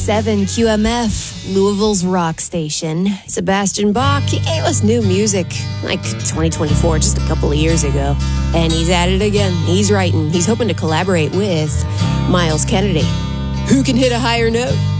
7 QMF, Louisville's rock station. Sebastian Bach, he gave us new music, like 2024, just a couple of years ago. And he's at it again. He's writing. He's hoping to collaborate with Miles Kennedy. Who can hit a higher note?